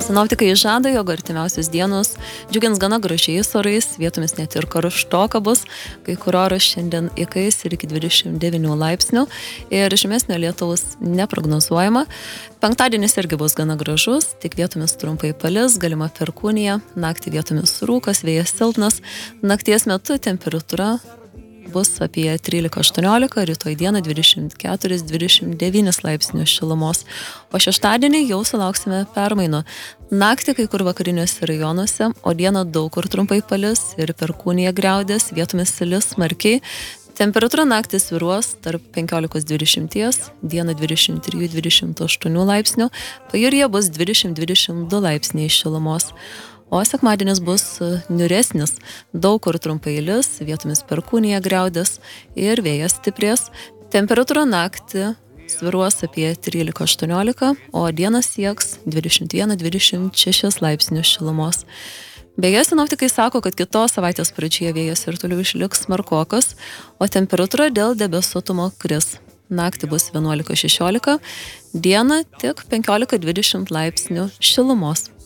Sinoptikai žada, jog artimiausios dienos džiugins gana gražiais orais, vietomis net ir karštoka bus, kai kur oras šiandien įkais ir iki 29 laipsnių ir žemesnio lietaus neprognozuojama. Penktadienis irgi bus gana gražus, tik vietomis trumpai palis, galima perkūnija, naktį vietomis rūkas, vėjas silpnas, nakties metu temperatūra bus apie 13-18, rytoj dieną 24-29 laipsnių šilumos, o šeštadienį jau sulauksime permainų. Naktį kai kur vakariniuose rajonuose, o dieną daug kur trumpai palis ir perkūnija griaudės, vietomis lis smarkiai. Temperatūra naktį svyruos tarp 15-20, dieną 23-28 laipsnių, pajūryje bus 20-22 laipsniai šilumos. O sekmadienis bus niūresnis, daug kur trumpai lis, vietomis perkūnija griaudės ir vėjas stiprės. Temperatūra naktį svyruos apie 13-18, o dieną sieks 21-26 laipsnių šilumos. Beje, sinoptikai sako, kad kitos savaitės pradžioje vėjas ir toliau išliks smarkokas, o temperatūra dėl debesuotumo kris. Naktį bus 11-16, dieną tik 15-20 laipsnių šilumos.